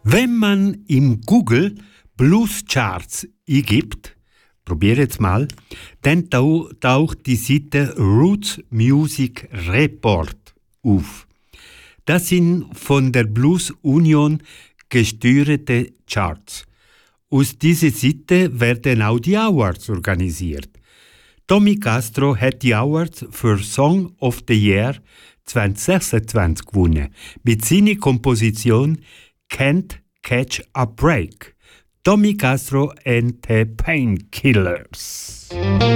Wenn man im Google Blues Charts eingibt, probier jetzt mal, dann taucht die Seite Roots Music Report auf. Das sind von der Blues Union gesteuerte Charts. Aus dieser Seite werden auch die Awards organisiert. Tommy Castro hat die Awards für Song of the Year 2026 gewonnen mit seiner Komposition Can't Catch a Break. Tommy Castro and the Painkillers.